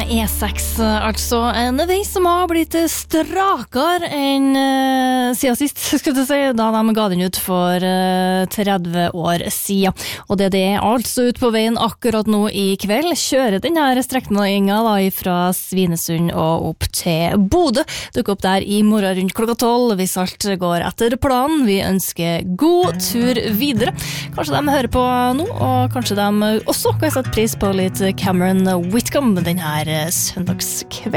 E6, altså en vei som har blitt strakere enn siden sist, skulle jeg si, da de ga den ut for 30 år siden. Og det er altså ut på veien akkurat nå i kveld. Kjører denne strekningen da fra Svinesund og opp til Bodø. Dukker opp der i morgen rundt klokka 12 hvis alt går etter planen. Vi ønsker god tur videre. Kanskje de hører på nå, og kanskje de også kan sette pris på litt Cameron Whitcomb den her søndagskveld.